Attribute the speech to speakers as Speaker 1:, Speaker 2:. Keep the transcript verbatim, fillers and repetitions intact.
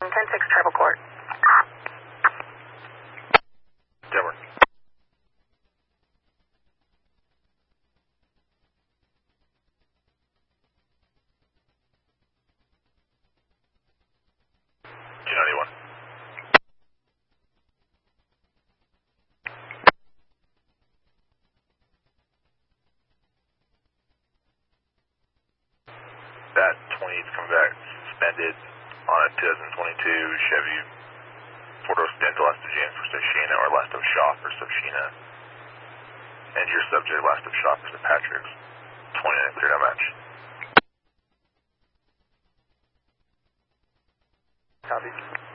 Speaker 1: ten six Tribal Court.
Speaker 2: Denver. two ninety-one. That twenty is coming back suspended on a twenty twenty-two Chevy four-door Dental Estagen for Soshina or last of shop for Soshina. And your subject last of shop for Saint Patrick's. twenty-nine cleared out match.
Speaker 3: Copy.